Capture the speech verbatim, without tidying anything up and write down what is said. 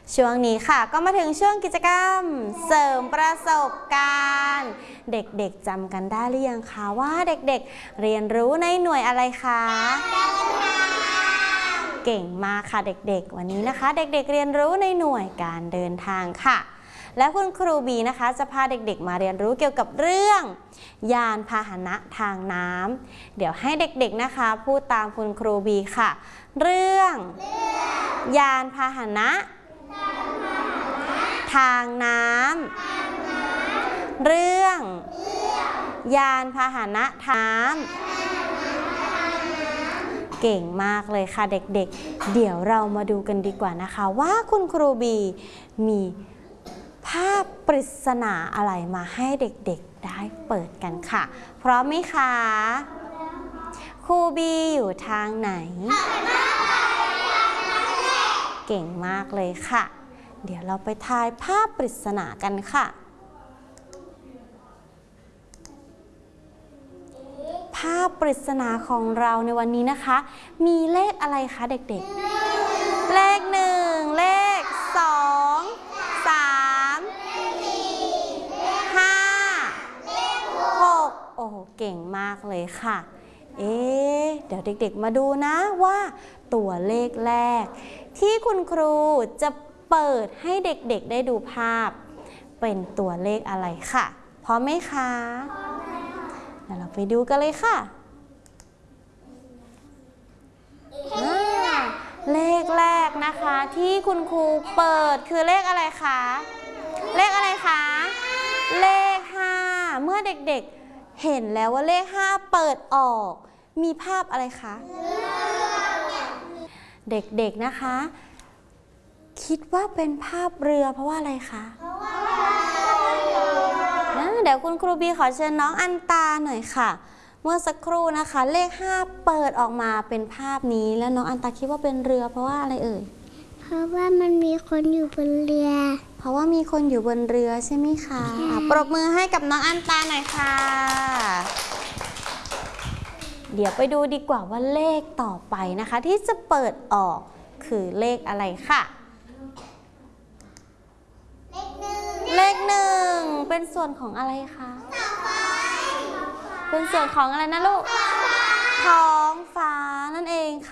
ช่วงนี้ค่ะก็มาถึงช่วงกิจกรรมเสริมประสบการณ์เด็กๆจำกันได้หรือยังคะว่าเด็กๆเรียนรู้ในหน่วยอะไรคะเก่งมากค่ะเด็กๆวันนี้นะคะเด็กๆเรียนรู้ในหน่วยการเดินทางค่ะและคุณครูบีนะคะจะพาเด็กๆมาเรียนรู้เกี่ยวกับเรื่องยานพาหนะทางน้ำเดี๋ยวให้เด็กๆนะคะพูดตามคุณครูบีค่ะเรื่องยานพาหนะทางน้ำเรื่องยานพาหนะทางน้ำเก่งมากเลยค่ะเด็กๆเดี๋ยวเรามาดูกันดีกว่านะคะว่าคุณครูบีมีภาพปริศนาอะไรมาให้เด็กๆได้เปิดกันค่ะพร้อมไหมคะครูบีอยู่ทางไหนเก่งมากเลยค่ะเดี๋ยวเราไปทายภาพปริศนากันค่ะภาพปริศนาของเราในวันนี้นะคะมีเลขอะไรคะเด็กๆเลขหนึ่งเลขสองสามห้าหกโอ้โหเก่งมากเลยค่ะเอ๊ะเดี๋ยวเด็กๆมาดูนะว่าตัวเลขแรกที่คุณครูจะเปิดให้เด็กๆได้ดูภาพเป็นตัวเลขอะไรค่ะพร้อมไหมคะเดี๋ยวเราไปดูกันเลยค่ะเลขแรกนะคะที่คุณครูเปิดคือเลขอะไรคะเลขอะไรคะเลขห้าเมื่อเด็กๆเห็นแล้วว่าเลขห้าเปิดออกมีภาพอะไรคะเด็กๆนะคะคิดว่าเป็นภาพเรือเพราะว่าอะไรคะเดี๋ยวคุณครูบีขอเชิญน้องอันตาหน่อยค่ะเมื่อสักครู่นะคะเลขห้าเปิดออกมาเป็นภาพนี้แล้วน้องอันตาคิดว่าเป็นเรือเพราะว่าอะไรเอ่ยเพราะว่ามันมีคนอยู่บนเรือเพราะว่ามีคนอยู่บนเรือใช่ไหมคะปรบมือให้กับน้องอันตาหน่อยค่ะเดี๋ยวไปดูดีกว่าว่าเลขต่อไปนะคะที่จะเปิดออกคือเลขอะไรค่ะเลขหนึ่งเป็นส่วนของอะไรคะเป็นส่วนของอะไรนะลูกท้องฟ้านั่นเองค่ะ